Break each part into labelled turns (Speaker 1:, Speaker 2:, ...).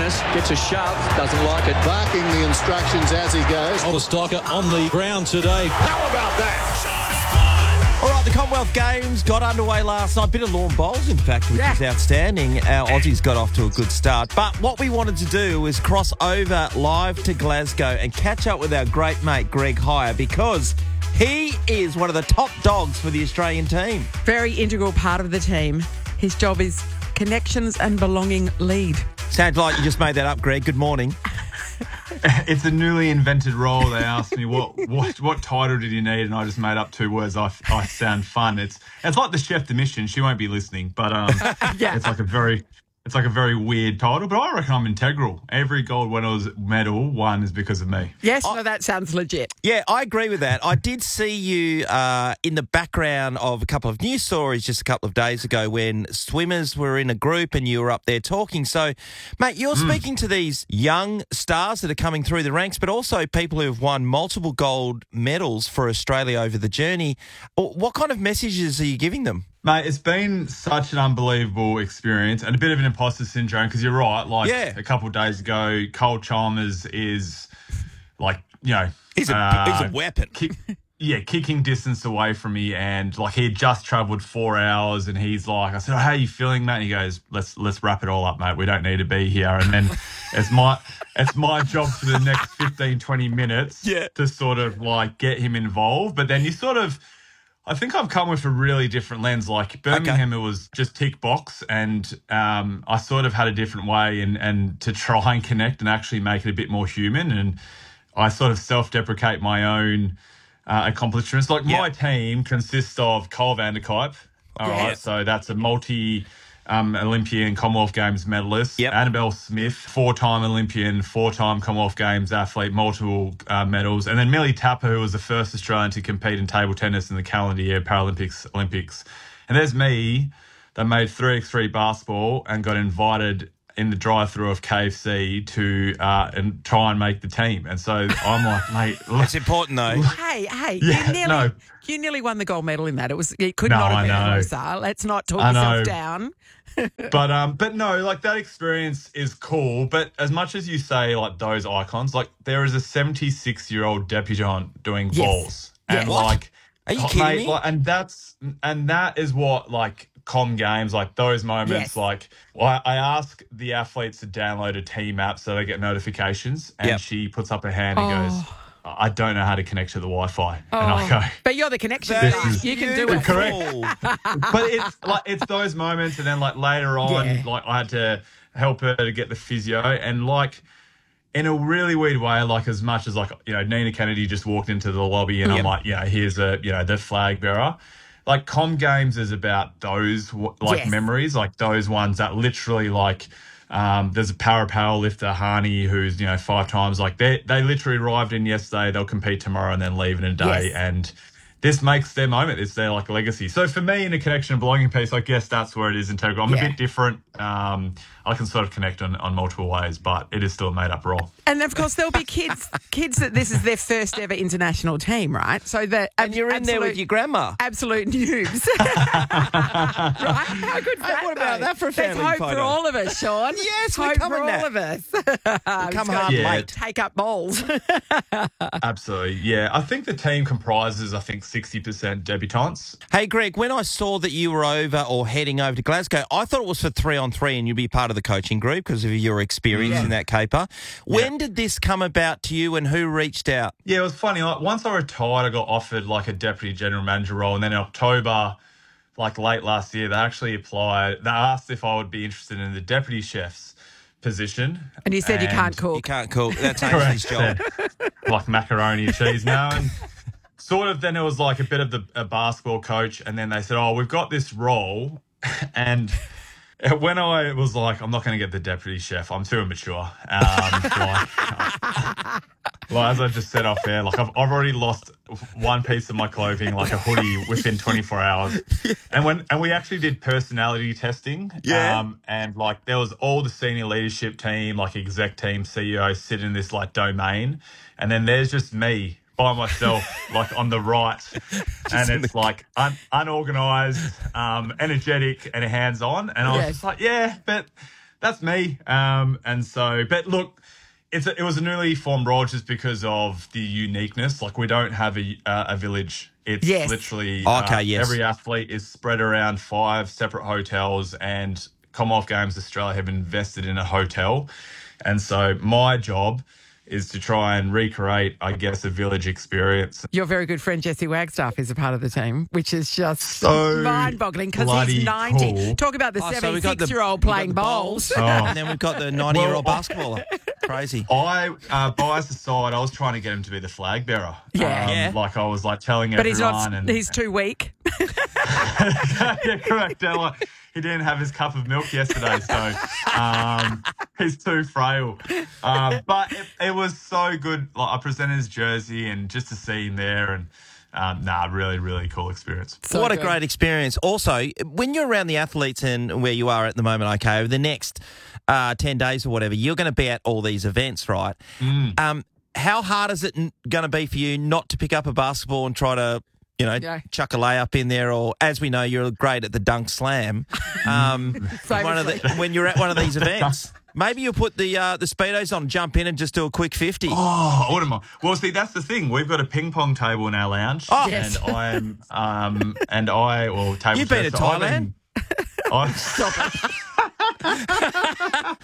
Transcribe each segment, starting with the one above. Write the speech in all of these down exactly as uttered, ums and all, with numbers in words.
Speaker 1: Dennis gets a shove, doesn't like it.
Speaker 2: Barking the instructions as he goes.
Speaker 3: Oliver Stocker on the ground today.
Speaker 1: How about that?
Speaker 4: All right, the Commonwealth Games got underway last night. Bit of lawn bowls, in fact, which
Speaker 5: Yeah.
Speaker 4: is outstanding. Our Aussies got off to a good start. But what we wanted to do was cross over live to Glasgow and catch up with our great mate, Greg Hire, because he is one of the top dogs for the Australian team.
Speaker 5: Very integral part of the team. His job is connections and belonging lead.
Speaker 4: Sounds like you just made that up, Greg. Good morning.
Speaker 6: It's a newly invented role. They asked me what what what title did you need, and I just made up two words. I, I sound fun. It's it's like the chef de mission. She won't be listening, but um,
Speaker 5: Yeah.
Speaker 6: it's like a very it's like a very weird title. But I reckon I'm integral. Every gold medal won is because of me.
Speaker 5: Yes, no, that sounds legit.
Speaker 4: Yeah, I agree with that. I did see you uh, in the background of a couple of news stories just a couple of days ago when swimmers were in a group and you were up there talking. So, mate, you're
Speaker 6: Mm.
Speaker 4: speaking to these young stars that are coming through the ranks, but also people who have won multiple gold medals for Australia over the journey. What kind of messages are you giving them?
Speaker 6: Mate, it's been such an unbelievable experience and a bit of an imposter syndrome because you're right. Like
Speaker 4: Yeah.
Speaker 6: a couple of days ago, Cole Chalmers is like, you know,
Speaker 4: He's a,
Speaker 6: uh,
Speaker 4: he's a weapon.
Speaker 6: kick, yeah, kicking distance away from me, and like he had just travelled four hours, and he's like, I said, oh, "How are you feeling, mate?" And he goes, "Let's let's wrap it all up, mate. We don't need to be here." And then it's my it's my job for the next fifteen, twenty minutes
Speaker 4: Yeah.
Speaker 6: to sort of like get him involved. But then you sort of, I think I've come with a really different lens. Like Birmingham, it was just tick box, and um, I sort of had a different way and and to try and connect and actually make it a bit more human. And I sort of self-deprecate my own uh, accomplishments. Like
Speaker 4: Yeah.
Speaker 6: my team consists of Cole Vanderkuyp. All
Speaker 5: Yeah.
Speaker 6: right, so that's a multi. Um, Olympian Commonwealth Games medalist.
Speaker 4: Yep.
Speaker 6: Annabelle Smith, four-time Olympian, four-time Commonwealth Games athlete, multiple uh, medals. And then Millie Tapper, who was the first Australian to compete in table tennis in the calendar year Paralympics, Olympics. And there's me that made three by three basketball and got invited in the drive-through of K F C to uh, and try and make the team. And so I'm like, mate, look,
Speaker 4: It's important, though.
Speaker 5: Hey, hey,
Speaker 6: Yeah,
Speaker 5: you nearly
Speaker 6: no.
Speaker 5: you nearly won the gold medal in that. It was it could
Speaker 6: No,
Speaker 5: not have
Speaker 6: I
Speaker 5: been
Speaker 6: know.
Speaker 5: closer. Let's not talk
Speaker 6: I
Speaker 5: yourself
Speaker 6: know.
Speaker 5: down.
Speaker 6: but um, but no, like that experience is cool. But as much as you say like those icons, like there is a seventy-six-year-old debutante doing
Speaker 5: Yes.
Speaker 6: balls,
Speaker 5: Yeah.
Speaker 6: and
Speaker 4: What?
Speaker 6: like,
Speaker 4: Are you
Speaker 6: oh,
Speaker 4: kidding
Speaker 6: mate,
Speaker 4: me?
Speaker 6: like, and that's and that is what like com games, like those moments,
Speaker 5: Yes.
Speaker 6: like I, I ask the athletes to download a team app so they get notifications, and
Speaker 4: Yep.
Speaker 6: she puts up her hand and
Speaker 5: Oh.
Speaker 6: goes, I don't know how to connect to the Wi-Fi, and I
Speaker 5: Oh,
Speaker 6: go.
Speaker 5: but you're the connection.
Speaker 4: That
Speaker 5: guy.
Speaker 4: is
Speaker 5: You can do it.
Speaker 4: beautiful.
Speaker 6: Correct. But it's like it's those moments, and then like later on,
Speaker 5: Yeah.
Speaker 6: like I had to help her to get the physio, and like in a really weird way, like as much as like you know Nina Kennedy just walked into the lobby, and
Speaker 4: Yep.
Speaker 6: I'm like, you know, here's a you know the flag bearer. Like Com Games is about those like
Speaker 5: Yes.
Speaker 6: memories, like those ones that literally like. Um, there's a para power lifter, Hani, who's, you know, five times like they they literally arrived in yesterday, they'll compete tomorrow and then leave in a day.
Speaker 5: Yes.
Speaker 6: And this makes their moment. It's their like legacy. So for me in a connection and belonging piece, I guess that's where it is integral. I'm
Speaker 5: Yeah.
Speaker 6: a bit different. Um, I can sort of connect on, on multiple ways, but it is still a made up role.
Speaker 5: And of course, there'll be kids kids that this is their first ever international team, right? So that
Speaker 4: And you're in there with your grandma.
Speaker 5: absolute noobs, right? How good for
Speaker 4: Hey,
Speaker 5: that,
Speaker 4: what about
Speaker 5: though?
Speaker 4: that for a
Speaker 5: There's
Speaker 4: family
Speaker 5: hope
Speaker 4: photo?
Speaker 5: for all of us, Sean.
Speaker 4: Yes, we're
Speaker 5: hope
Speaker 4: coming
Speaker 5: for
Speaker 4: that.
Speaker 5: all of us.
Speaker 4: Come
Speaker 5: Just
Speaker 4: hard
Speaker 5: gotta
Speaker 6: Yeah.
Speaker 4: late.
Speaker 5: Take up bowls.
Speaker 6: Absolutely. Yeah. I think the team comprises, I think, sixty percent debutantes.
Speaker 4: Hey, Greg, when I saw that you were over or heading over to Glasgow, I thought it was for three on three and you'd be part of the coaching group because of your experience
Speaker 5: Yeah.
Speaker 4: in that caper. When did this come about to you and who reached out?
Speaker 6: Yeah, it was funny. Like once I retired, I got offered like a deputy general manager role, and then in October, like late last year, they actually applied. They asked if I would be interested in the deputy chef's position.
Speaker 5: And you said you can't
Speaker 4: You
Speaker 5: cook.
Speaker 4: can't cook. That's Ainsley's job.
Speaker 6: Like macaroni and cheese now, and sort of then it was like a bit of the a basketball coach, and then they said, "Oh, we've got this role," and. When I was like, I'm not going to get the deputy chef, I'm too immature. Um, like, well, as I just said off air, like I've, I've already lost one piece of my clothing, like a hoodie, within twenty-four hours. And when and we actually did personality testing.
Speaker 4: Yeah.
Speaker 6: Um, and like there was all the senior leadership team, like exec team, C E O, sit in this like domain, and then there's just me by myself, like on the right, and it's like un- unorganized, um, energetic, and hands-on. And I was
Speaker 5: Yes.
Speaker 6: just like, yeah, but that's me. Um, and so, but look, it's a, it was a newly formed role just because of the uniqueness. Like we don't have a uh, a village. It's
Speaker 5: Yes.
Speaker 6: literally
Speaker 4: Okay,
Speaker 6: uh,
Speaker 4: yes.
Speaker 6: every athlete is spread around five separate hotels, and Commonwealth Games Australia have invested in a hotel. And so my job is to try and recreate, I guess, a village experience.
Speaker 5: Your very good friend Jesse Wagstaff is a part of the team, which is just
Speaker 6: So
Speaker 5: mind-boggling because
Speaker 6: bloody
Speaker 5: he's ninety.
Speaker 6: cool.
Speaker 5: Talk about the
Speaker 4: Oh, so we got the-
Speaker 5: seventy-six-year-old
Speaker 4: we got
Speaker 5: playing
Speaker 4: the
Speaker 5: bowls.
Speaker 6: Oh.
Speaker 4: And then we've got the ninety-year-old
Speaker 6: Well,
Speaker 4: basketballer. Crazy.
Speaker 6: I, uh, biased aside, I was trying to get him to be the flag bearer.
Speaker 5: Yeah.
Speaker 6: Um,
Speaker 4: Yeah.
Speaker 6: Like I was like telling
Speaker 5: But he's
Speaker 6: everyone.
Speaker 5: not.
Speaker 6: and,
Speaker 5: He's too weak.
Speaker 6: yeah, correct. Ella. He didn't have his cup of milk yesterday, so um, he's too frail. Um, but it, it was so good. Like I presented his jersey and just to see him there, and um, nah, really, really cool experience.
Speaker 5: So
Speaker 4: what a
Speaker 5: good.
Speaker 4: great experience. Also, when you're around the athletes and where you are at the moment, okay, over the next uh, ten days or whatever, you're going to be at all these events, right?
Speaker 6: Mm.
Speaker 4: Um, how hard is it going to be for you not to pick up a basketball and try to, you know,
Speaker 5: Yeah.
Speaker 4: chuck a layup in there? Or, as we know, you're great at the dunk slam. Um, one of the, when you're at one of these events, maybe you'll put the uh, the Speedos on, jump in and just do a quick fifty.
Speaker 6: Oh, I wouldn't mind. Well, see, that's the thing. We've got a ping pong table in our lounge,
Speaker 4: Oh.
Speaker 5: Yes.
Speaker 6: and I'm, um, and I, well, table.
Speaker 4: You've been to
Speaker 6: tennis, so I've
Speaker 4: Thailand?
Speaker 6: been- I've-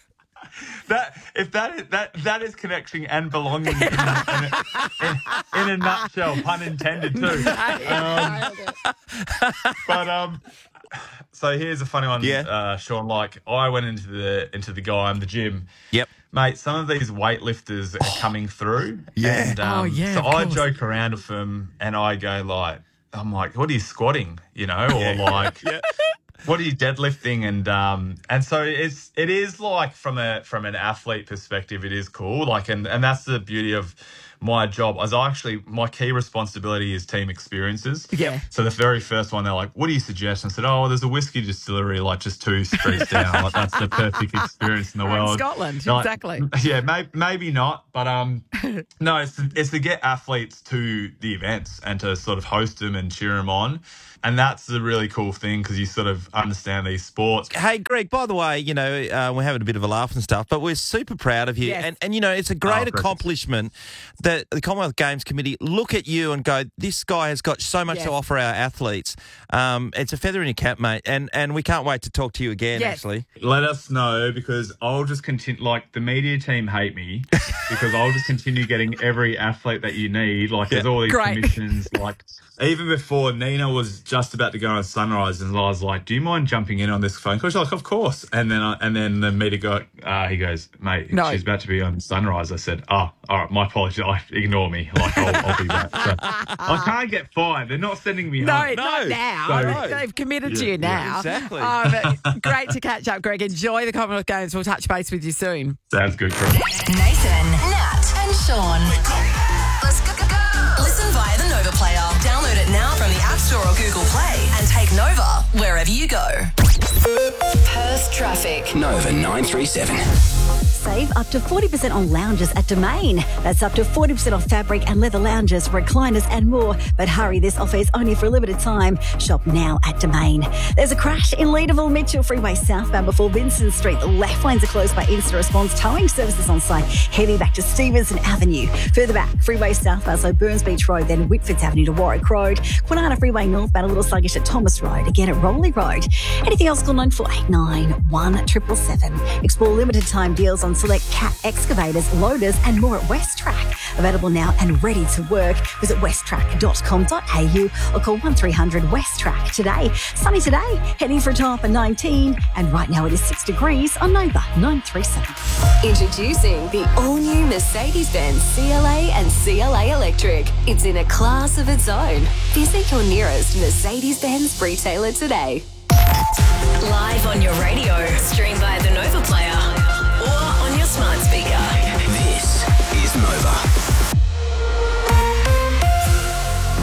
Speaker 6: That if that is, that that is connecting and belonging in a, in a, in, in a nutshell, pun intended too. Um, but um, so here's a funny one,
Speaker 4: Yeah.
Speaker 6: uh, Sean. Like I went into the into the guy in the gym.
Speaker 4: Yep.
Speaker 6: Mate, some of these weightlifters are coming through.
Speaker 4: Yeah.
Speaker 6: And, um,
Speaker 5: Oh, yeah,
Speaker 6: So
Speaker 5: of
Speaker 6: I
Speaker 5: course.
Speaker 6: joke around with them and I go like, I'm like, what are you squatting? You know, or like, what are you deadlifting? And um, and so it's it is like from a from an athlete perspective, it is cool. Like, and and that's the beauty of my job. As I actually, my key responsibility is team experiences.
Speaker 5: Yeah.
Speaker 6: So the very first one, they're like, "What do you suggest?" And I said, "Oh, there's a whiskey distillery like just two streets down. Like that's the perfect experience in the
Speaker 5: Or in
Speaker 6: world."
Speaker 5: Scotland,
Speaker 6: Like,
Speaker 5: exactly.
Speaker 6: Yeah, may, maybe not, but um, no, it's to, it's to get athletes to the events and to sort of host them and cheer them on. And that's the really cool thing because you sort of understand these sports.
Speaker 4: Hey, Greg, by the way, you know, uh, we're having a bit of a laugh and stuff, but we're super proud of you.
Speaker 5: Yes.
Speaker 4: And, and, you know, it's a
Speaker 6: Oh,
Speaker 4: great
Speaker 6: perfect.
Speaker 4: accomplishment that the Commonwealth Games Committee look at you and go, this guy has got so much
Speaker 5: Yes.
Speaker 4: to offer our athletes. Um, it's a feather in your cap, mate. And, and we can't wait to talk to you again,
Speaker 5: Yes.
Speaker 4: actually.
Speaker 6: Let us know because I'll just continue. Like the media team hate me because I'll just continue getting every athlete that you need. Like there's all these
Speaker 5: Great.
Speaker 6: commissions. Like even before Nina was just about to go on Sunrise, and I was like, "Do you mind jumping in on this phone call?" She's like, "Of course." And then I, and then the media guy, uh, he goes, "Mate,
Speaker 5: No.
Speaker 6: she's about to be on Sunrise." I said, "Oh, all right, my apologies. I, ignore me. Like I'll, I'll be back." So, I can't get fired. They're not sending me
Speaker 5: No,
Speaker 6: home.
Speaker 5: not now.
Speaker 6: So-
Speaker 5: They- They've committed to
Speaker 6: Yeah,
Speaker 5: you now.
Speaker 4: yeah, exactly.
Speaker 5: Oh, but great to catch up, Greg. Enjoy the Commonwealth Games. We'll touch base with you soon.
Speaker 6: Sounds good, Chris.
Speaker 7: Nathan, Nat, and Sean. Let's go, go, go. Listen via the Nova Player. Download it now from the App Store or Google Play and take Nova wherever you go. Perth traffic.
Speaker 8: Nova nine three seven.
Speaker 9: Save up to forty percent on lounges at Domain. That's up to forty percent off fabric and leather lounges, recliners and more. But hurry, this offer is only for a limited time. Shop now at Domain. There's a crash in Leederville Mitchell Freeway southbound before Vincent Street. The left lanes are closed by Insta Response. Towing services on site. Heading back to Stevenson Avenue. Further back, Freeway southbound, so Burns Beach Road, then Whitfords Avenue to Warwick Road. Quinana Freeway northbound, a little sluggish at Thomas Road. Again at Rowley Road. Anything else, call nine four eight nine, one seven seven seven. Explore limited time deals on select Cat excavators, loaders and more at West Track. Available now and ready to work. Visit west track dot com dot a u or call one three hundred West Track today. Sunny today, heading for a top of nineteen, and right now it is six degrees on Nova nine three seven.
Speaker 7: Introducing the all-new Mercedes-Benz C L A and C L A Electric. It's in a class of its own. Visit your nearest Mercedes-Benz retailer today. Live on your radio, stream via the Nova Player or on your smart speaker.
Speaker 8: This is Nova.
Speaker 5: Good morning.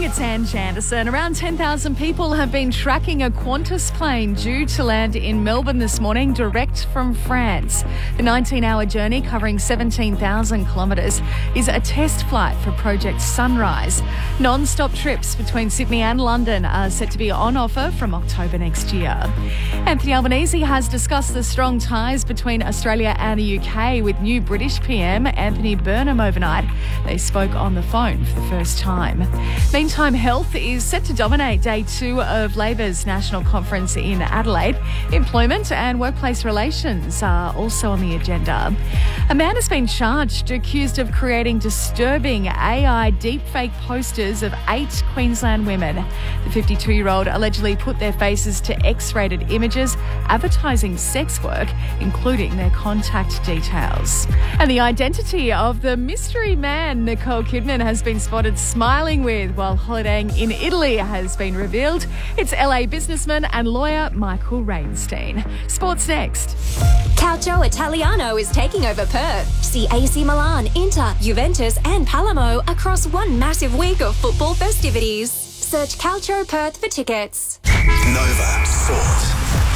Speaker 8: it's Ange Anderson. Around ten thousand people have been tracking a Qantas plane due to land in Melbourne this morning, direct from France. The nineteen-hour journey, covering seventeen thousand kilometres, is a test flight for Project Sunrise. Non-stop trips between Sydney and London are set to be on offer from October next year. Anthony Albanese has discussed the strong ties between Australia and the U K with new British P M Anthony Burnham overnight. They spoke on the phone for the first time. Meantime, health is set to dominate day two of Labor's National Conference in Adelaide. Employment and workplace relations are also on the agenda. A man has been charged, accused of creating disturbing A I deepfake posters of eight Queensland women. The fifty-two-year-old allegedly put their faces to X-rated images advertising sex work, including their contact details. And the identity of the mystery man Nicole Kidman has been spotted smiling with while holidaying in Italy has been revealed. It's L A businessman and lawyer Michael Rainstein. Sports next.
Speaker 7: Calcio Italiano is taking over Perth. See A C Milan, Inter, Juventus and Palermo across one massive week of football festivities. Search Calcio Perth for tickets.
Speaker 10: Nova Sport.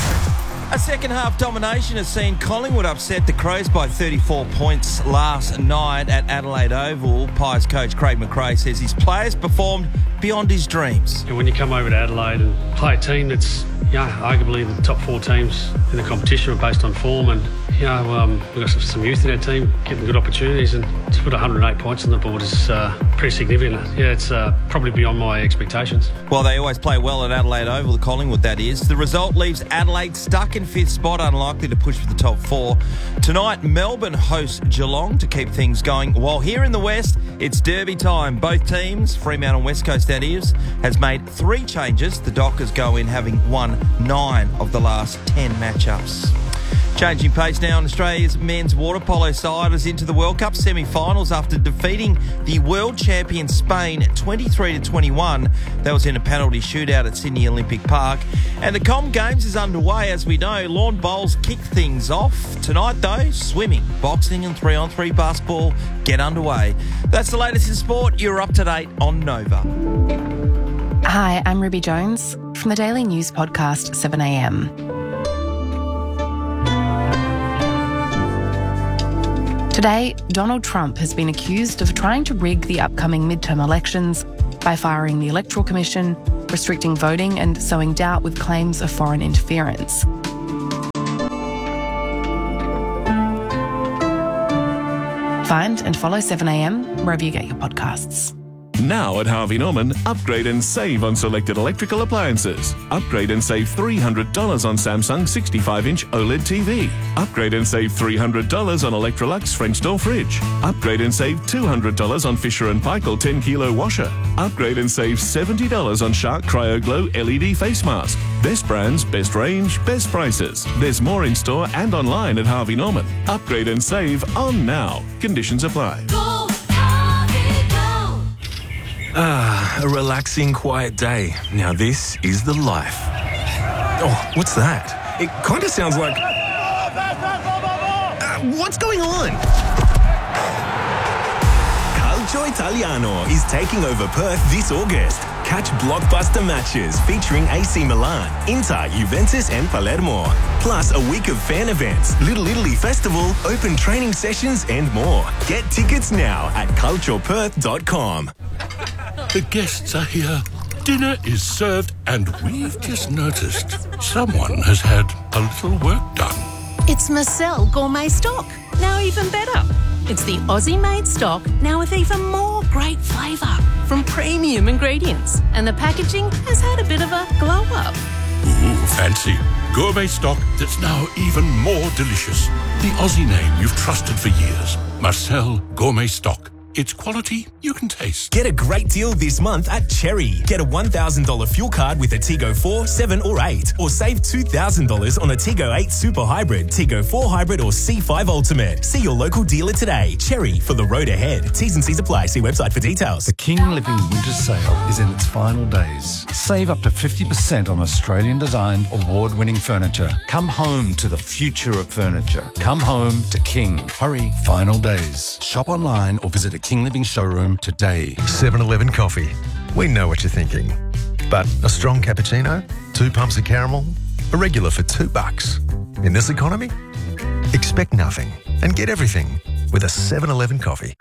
Speaker 4: A second half domination has seen Collingwood upset the Crows by thirty-four points last night at Adelaide Oval. Pies coach Craig McRae says his players performed beyond his dreams.
Speaker 11: And when you come over to Adelaide and play a team that's, yeah, arguably the top four teams in the competition are based on form, and you know, um, we've got some, some youth in our team getting good opportunities, and to put one hundred eight points on the board is uh, pretty significant. Yeah, it's uh, probably beyond my expectations.
Speaker 4: Well, they always play well at Adelaide Oval, the Collingwood that is. The result leaves Adelaide stuck in fifth spot, unlikely to push for the top four. Tonight, Melbourne hosts Geelong to keep things going, while here in the West, it's derby time. Both teams, Fremantle and West Coast that is, has made three changes. The Dockers go in having won nine of the last ten matchups. Changing pace now on Australia's men's water polo side is into the World Cup semi-finals after defeating the world champion Spain twenty-three to twenty-one. That was in a penalty shootout at Sydney Olympic Park. And the Com Games is underway, as we know. Lawn bowls kick things off. Tonight, though, swimming, boxing and three-on-three basketball get underway. That's the latest in sport. You're up to date on Nova.
Speaker 12: Hi, I'm Ruby Jones from the Daily News podcast seven a m. Today, Donald Trump has been accused of trying to rig the upcoming midterm elections by firing the Electoral Commission, restricting voting and sowing doubt with claims of foreign interference. Find and follow seven a m wherever you get your podcasts.
Speaker 13: Now at Harvey Norman, upgrade and save on selected electrical appliances. Upgrade and save three hundred dollars on Samsung sixty-five inch OLED T V. Upgrade and save three hundred dollars on Electrolux French door fridge. Upgrade and save two hundred dollars on Fisher and Paykel ten kilo washer. Upgrade and save seventy dollars on Shark CryoGlow L E D face mask. Best brands, best range, best prices. There's more in store and online at Harvey Norman. Upgrade and save on now. Conditions apply.
Speaker 14: Ah, a relaxing, quiet day. Now this is the life. Oh, what's that? It kind of sounds like... Uh, what's going on? Calcio Italiano is taking over Perth this August. Catch blockbuster matches featuring A C Milan, Inter, Juventus and Palermo. Plus a week of fan events, Little Italy Festival, open training sessions and more. Get tickets now at calcio perth dot com.
Speaker 15: The guests are here, dinner is served, and we've just noticed someone has had a little work done.
Speaker 16: It's Marcel Gourmet Stock, now even better. It's the Aussie-made stock, now with even more great flavour from premium ingredients. And the packaging has had a bit of a glow-up.
Speaker 15: Ooh, fancy. Gourmet stock that's now even more delicious. The Aussie name you've trusted for years. Marcel Gourmet Stock. It's quality you can taste.
Speaker 17: Get a great deal this month at Cherry. Get a one thousand dollars fuel card with a Tigo four, seven or eight. Or save two thousand dollars on a Tigo eight Super Hybrid, Tigo four Hybrid or C five Ultimate. See your local dealer today. Cherry, for the road ahead. T's and C's apply. See website for details.
Speaker 18: The King Living Winter Sale is in its final days. Save up to fifty percent on Australian-designed, award-winning furniture. Come home to the future of furniture. Come home to King. Hurry, final days. Shop online or visit a King Living showroom today.
Speaker 19: seven eleven Coffee. We know what you're thinking. But a strong cappuccino, two pumps of caramel, a regular for two bucks. In this economy, expect nothing and get everything with a seven eleven coffee.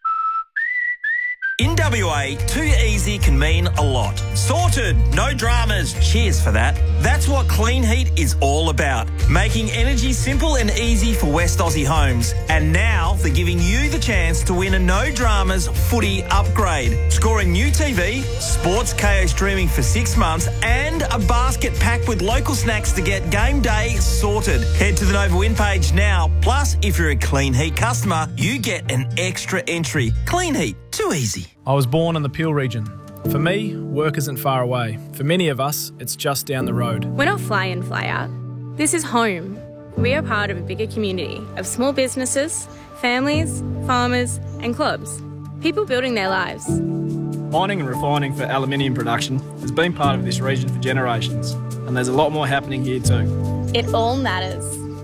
Speaker 4: In W A, too easy can mean a lot. Sorted, no dramas, cheers for that. That's what Clean Heat is all about. Making energy simple and easy for West Aussie homes. And now they're giving you the chance to win a no dramas footy upgrade. Score a new T V, Sports K O streaming for six months and a basket packed with local snacks to get game day sorted. Head to the Nova Win page now. Plus, if you're a Clean Heat customer, you get an extra entry. Clean Heat. Too easy.
Speaker 20: I was born in the Peel region. For me, work isn't far away. For many of us, it's just down the road.
Speaker 21: We're not fly in, fly out. This is home. We are part of a bigger community of small businesses, families, farmers and clubs. People building their lives.
Speaker 20: Mining and refining for aluminium production has been part of this region for generations, and there's a lot more happening here too.
Speaker 21: It all matters.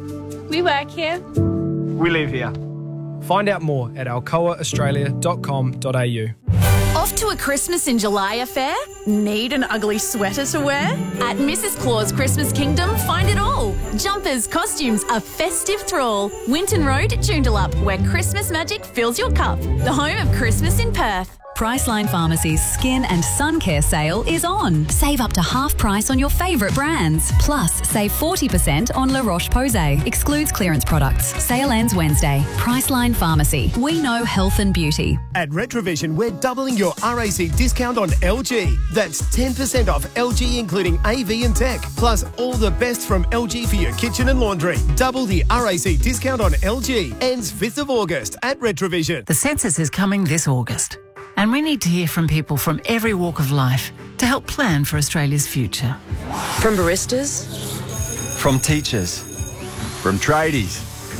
Speaker 21: We work here.
Speaker 20: We live here. Find out more at alcoa australia dot com dot a u.
Speaker 22: Off to a Christmas in July affair? Need an ugly sweater to wear? At Missus Claus Christmas Kingdom, find it all. Jumpers, costumes, a festive thrall. Winton Road, Joondalup, where Christmas magic fills your cup. The home of Christmas in Perth.
Speaker 23: Priceline Pharmacy's Skin and Sun Care sale is on. Save up to half price on your favourite brands. Plus, save forty percent on La Roche-Posay. Excludes clearance products. Sale ends Wednesday. Priceline Pharmacy. We know health and beauty.
Speaker 24: At Retrovision, we're doubling your R A C discount on L G. That's ten percent off L G, including A V and tech. Plus, all the best from L G for your kitchen and laundry. Double the R A C discount on L G. Ends fifth of August at Retrovision.
Speaker 25: The census is coming this August. And we need to hear from people from every walk of life to help plan for Australia's future.
Speaker 26: From baristas.
Speaker 27: From teachers. From tradies.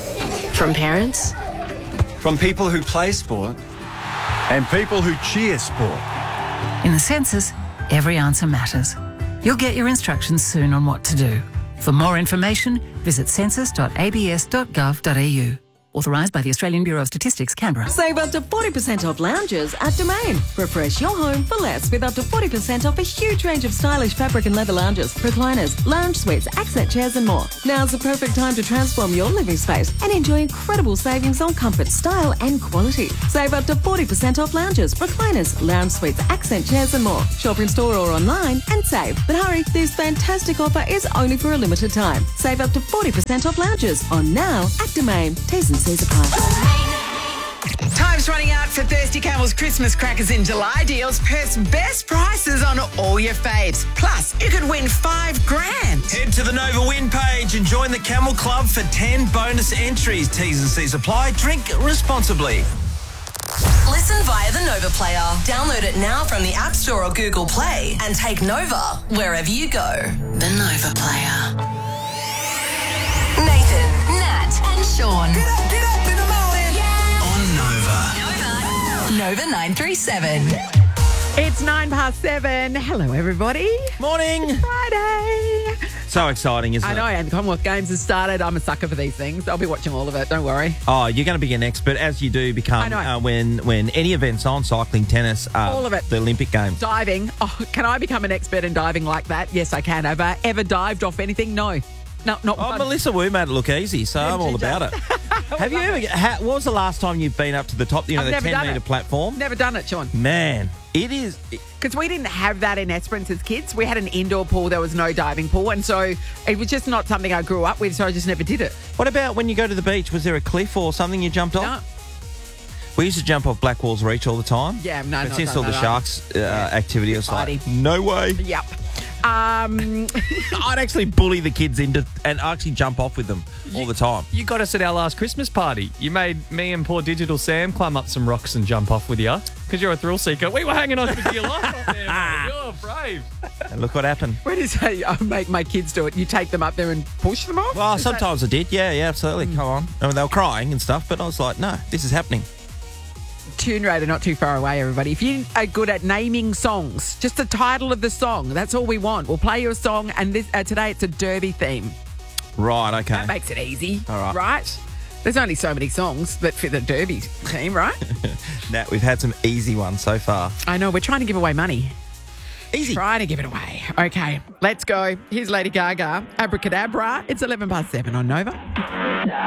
Speaker 26: From parents.
Speaker 27: From people who play sport. And people who cheer sport.
Speaker 25: In the census, every answer matters. You'll get your instructions soon on what to do. For more information, visit census dot a b s dot gov dot a u. Authorised by the Australian Bureau of Statistics, Canberra.
Speaker 28: Save up to forty percent off lounges at Domain. Refresh your home for less with up to forty percent off a huge range of stylish fabric and leather lounges, recliners, lounge suites, accent chairs and more. Now's the perfect time to transform your living space and enjoy incredible savings on comfort, style and quality. Save up to forty percent off lounges, recliners, lounge suites, accent chairs and more. Shop in store or online and save. But hurry, this fantastic offer is only for a limited time. Save up to forty percent off lounges on now at Domain. T's and C's apply.
Speaker 29: Time's running out for Thirsty Camel's Christmas crackers in July deals. Perth's best prices on all your faves. Plus, you could win five grand.
Speaker 4: Head to the Nova Win page and join the Camel Club for ten bonus entries. T's and C's apply. Drink responsibly.
Speaker 22: Listen via the Nova Player. Download it now from the App Store or Google Play and take Nova wherever you go. The Nova Player. Nathan, Nat and Sean. Get up, get up in the morning. Yeah.
Speaker 10: On Nova.
Speaker 22: Nova. Nova nine three seven.
Speaker 5: It's nine past seven. Hello, everybody.
Speaker 4: Morning.
Speaker 5: It's Friday.
Speaker 4: So exciting, isn't
Speaker 5: I
Speaker 4: it?
Speaker 5: know, and the Commonwealth Games has started. I'm a sucker for these things. I'll be watching all of it. Don't worry.
Speaker 4: Oh, you're going to be an expert, as you do become
Speaker 5: I know.
Speaker 4: Uh, when when any event's on, cycling, tennis, uh,
Speaker 5: All of it.
Speaker 4: the Olympic Games.
Speaker 5: Diving. Oh, can I become an expert in diving like that? Yes, I can. Have I ever dived off anything? No. No, not
Speaker 4: Oh,
Speaker 5: one.
Speaker 4: Melissa Wu made it look easy, so I'm all about it. Have you ever? Ha, what was the last time you've been up to the top? You know,
Speaker 5: I've
Speaker 4: the
Speaker 5: never
Speaker 4: ten
Speaker 5: done
Speaker 4: metre
Speaker 5: it.
Speaker 4: platform.
Speaker 5: Never done it, Sean.
Speaker 4: Man, it is.
Speaker 5: Because we didn't have that in Esperance as kids. We had an indoor pool. There was no diving pool. And so it was just not something I grew up with, so I just never did it.
Speaker 4: What about when you go to the beach? Was there a cliff or something you jumped off?
Speaker 5: No.
Speaker 4: We used to jump off Blackwall's Reach all the time.
Speaker 5: Yeah, no,
Speaker 4: But
Speaker 5: not
Speaker 4: since
Speaker 5: done
Speaker 4: all the
Speaker 5: that
Speaker 4: Sharks uh, activity, it was like,
Speaker 5: Fighting.
Speaker 4: no way.
Speaker 5: Yep. Um,
Speaker 4: I'd actually bully the kids into and actually jump off with them all the time.
Speaker 30: You got us at our last Christmas party. You made me and poor Digital Sam climb up some rocks and jump off with you because you're a thrill seeker. We were hanging on for your life up there, mate. You're brave.
Speaker 4: And look what happened.
Speaker 5: when you say I make my kids do it, you take them up there and push them off?
Speaker 4: Well,
Speaker 5: Is that-
Speaker 4: sometimes I did. Yeah, yeah, absolutely.
Speaker 5: Hmm.
Speaker 4: Come on. I mean, they were crying and stuff, but I was like, no, this is happening.
Speaker 5: Tune Radar, not too far away, everybody. If you are good at naming songs, just the title of the song, that's all we want. We'll play you a song, and this uh, today it's a derby theme.
Speaker 4: Right, okay.
Speaker 5: That makes it easy,
Speaker 4: All right.
Speaker 5: right? There's only so many songs that fit the Derby team, right?
Speaker 4: Now, we've had some easy ones so far.
Speaker 5: I know, we're trying to give away money.
Speaker 4: Easy.
Speaker 5: Try to give it away. Okay, let's go. Here's Lady Gaga. Abracadabra. It's eleven past seven on Nova.